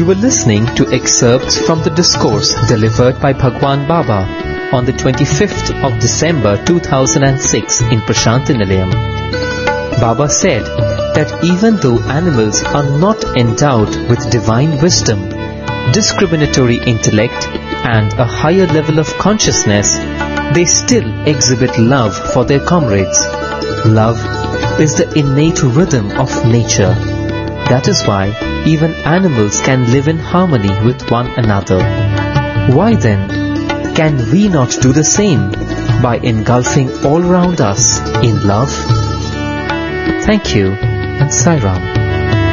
You were listening to excerpts from the discourse delivered by Bhagwan Baba on the 25th of December 2006 in Prasanthi Nilayam. Baba said that even though animals are not endowed with divine wisdom, discriminatory intellect and a higher level of consciousness, they still exhibit love for their comrades. Love is the innate rhythm of nature. That is why even animals can live in harmony with one another. Why then can we not do the same by engulfing all around us in love? Thank you and Sai Ram.